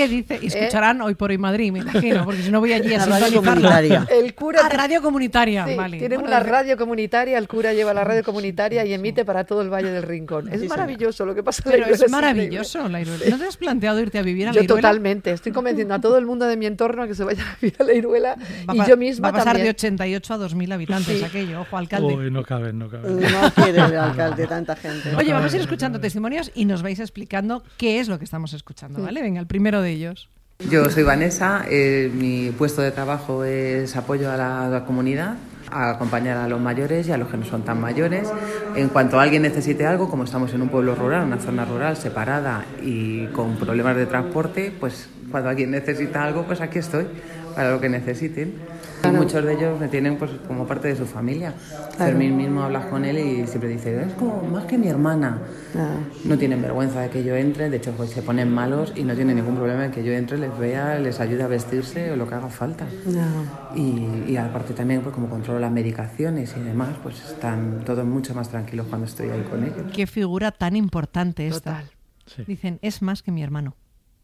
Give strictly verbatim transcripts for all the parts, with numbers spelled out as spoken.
¿Qué dice? Y escucharán ¿Eh? Hoy por Hoy Madrid, me imagino, porque si no voy allí a radio comunitaria. El cura... Ah, radio comunitaria, sí, vale. Tienen bueno, una radio comunitaria, el cura lleva la radio comunitaria y emite para todo el Valle del Rincón. Es sí, maravilloso lo que pasa en Pero la Iruela. es maravilloso la Iruela. ¿No te has planteado irte a vivir a la Yo Iruela? Totalmente. Estoy convenciendo a todo el mundo de mi entorno a que se vaya a vivir a la Iruela va y yo misma Va a pasar también. de ochenta y ocho a dos mil habitantes sí. aquello. Ojo, alcalde. Uy, no caben, no caben. No quiere el alcalde tanta gente. Oye, vamos a ir escuchando testimonios y nos vais explicando qué es lo que estamos escuchando, ¿vale? Venga, el primero de ellos. Yo soy Vanessa, eh, mi puesto de trabajo es apoyo a la, a la comunidad, a acompañar a los mayores y a los que no son tan mayores. En cuanto alguien necesite algo, como estamos en un pueblo rural, una zona rural separada y con problemas de transporte, pues cuando alguien necesita algo, pues aquí estoy para lo que necesiten. Claro. Y muchos de ellos me tienen pues como parte de su familia. Claro. Fermín mismo habla con él y siempre dice, es como más que mi hermana. Claro. No tienen vergüenza de que yo entre, de hecho pues, se ponen malos y no tienen ningún problema en que yo entre, les vea, les ayude a vestirse o lo que haga falta. No. Y, y aparte también pues como controlo las medicaciones y demás, pues están todos mucho más tranquilos cuando estoy ahí con ellos. Qué figura tan importante esta. Total. Sí. Dicen, es más que mi hermano.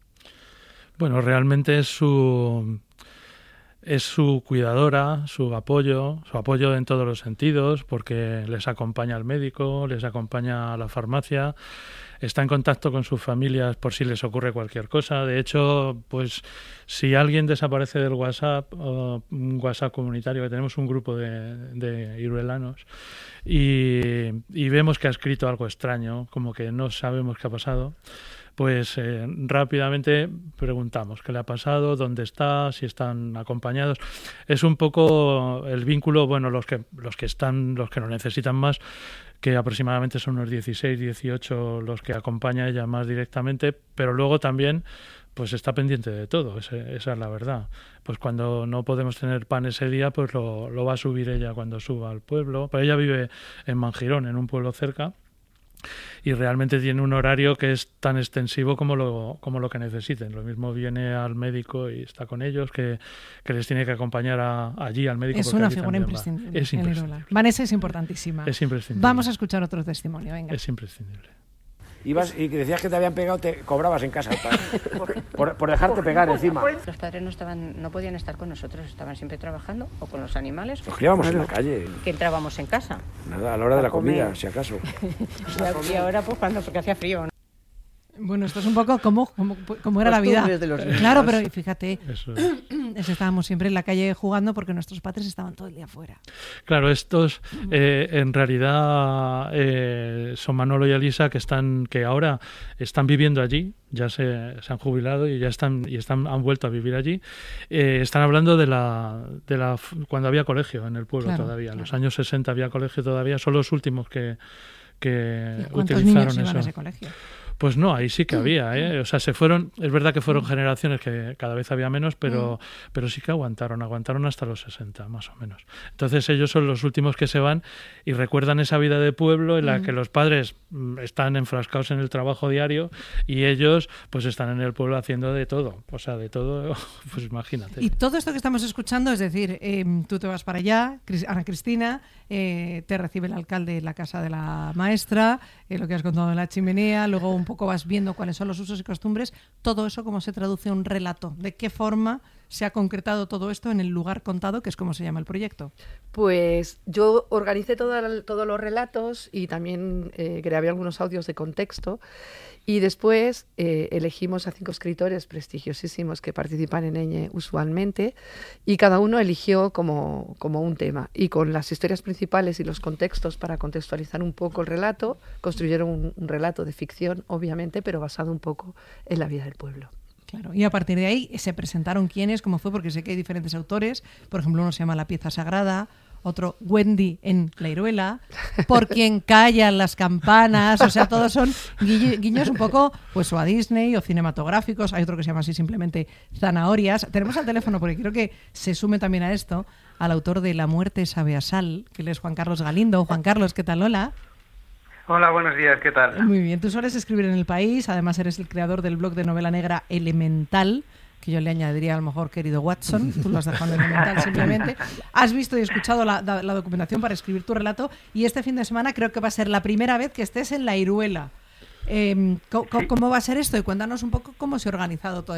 Bueno, realmente es su... Es su cuidadora, su apoyo, su apoyo en todos los sentidos, porque les acompaña al médico, les acompaña a la farmacia, está en contacto con sus familias por si les ocurre cualquier cosa. De hecho, pues si alguien desaparece del WhatsApp, o un WhatsApp comunitario, que tenemos un grupo de, de iruelanos, y, y vemos que ha escrito algo extraño, como que no sabemos qué ha pasado, pues eh, rápidamente preguntamos qué le ha pasado, dónde está, si están acompañados. Es un poco el vínculo, bueno, los que los que están, los que lo necesitan más, que aproximadamente son unos dieciséis, dieciocho los que acompaña a ella más directamente, pero luego también pues está pendiente de todo, ese, esa es la verdad. Pues cuando no podemos tener pan ese día, pues lo, lo va a subir ella cuando suba al pueblo. Pero ella vive en Mangirón, en un pueblo cerca, y realmente tiene un horario que es tan extensivo como lo como lo que necesiten. Lo mismo viene al médico y está con ellos, que, que les tiene que acompañar a, allí al médico. Es una figura imprescindible. Es imprescindible. Vanessa es importantísima. Es imprescindible. Vamos a escuchar otro testimonio, venga. Es imprescindible. Ibas y decías que te habían pegado, te cobrabas en casa por, por, por dejarte pegar encima. Los padres no estaban, no podían estar con nosotros, estaban siempre trabajando o con los animales. Nos criábamos en la calle. Que entrábamos en casa. Nada, a la hora de la comida, si acaso. Y ahora pues cuando, porque hacía frío, ¿no? Bueno, esto es un poco como, como, como era la vida. De los claro, pero fíjate, Eso es. estábamos siempre en la calle jugando porque nuestros padres estaban todo el día fuera. Claro, estos eh, en realidad eh, son Manolo y Elisa, que están, que ahora están viviendo allí, ya se, se han jubilado y ya están y están han vuelto a vivir allí. Eh, están hablando de la de la cuando había colegio en el pueblo, claro, todavía. En claro. los años sesenta había colegio todavía, son los últimos que que ¿Y cuántos utilizaron niños iban eso. a ese colegio? Pues no, ahí sí que había, ¿eh? O sea, se fueron, es verdad que fueron generaciones que cada vez había menos, pero, mm. pero sí que aguantaron, aguantaron hasta los sesenta, más o menos. Entonces ellos son los últimos que se van y recuerdan esa vida de pueblo en la mm. que los padres están enfrascados en el trabajo diario y ellos pues están en el pueblo haciendo de todo, o sea, de todo, pues imagínate. Y todo esto que estamos escuchando, es decir, eh, tú te vas para allá, Ana Cristina, eh, te recibe el alcalde en la casa de la maestra, eh, lo que has contado en la chimenea, luego un poco vas viendo cuáles son los usos y costumbres, todo eso cómo se traduce a un relato, de qué forma se ha concretado todo esto en el lugar contado, que es como se llama el proyecto. Pues yo organicé todo, todos los relatos y también eh, grabé algunos audios de contexto y después eh, elegimos a cinco escritores prestigiosísimos que participan en Eñe usualmente y cada uno eligió como, como un tema y con las historias principales y los contextos para contextualizar un poco el relato, construyeron un, un relato de ficción, obviamente, pero basado un poco en la vida del pueblo. Claro, y a partir de ahí se presentaron quiénes, cómo fue, porque sé que hay diferentes autores, por ejemplo uno se llama La pieza sagrada, otro Wendy en la Iruela, Por quien callan las campanas, o sea, todos son guiños un poco pues o a Disney o cinematográficos, hay otro que se llama así simplemente Zanahorias. Tenemos al teléfono, porque quiero que se sume también a esto, al autor de La muerte sabe a sal, que él es Juan Carlos Galindo. Juan Carlos, ¿qué tal? Hola. Hola, buenos días, ¿qué tal? Muy bien, tú sueles escribir en El País, además eres el creador del blog de novela negra Elemental, que yo le añadiría a lo mejor querido Watson, tú lo has dejado en Elemental simplemente. Has visto y escuchado la, la, la documentación para escribir tu relato y este fin de semana creo que va a ser la primera vez que estés en la Iruela. Eh, ¿cómo, ¿Cómo va a ser esto? Y cuéntanos un poco cómo se ha organizado todo.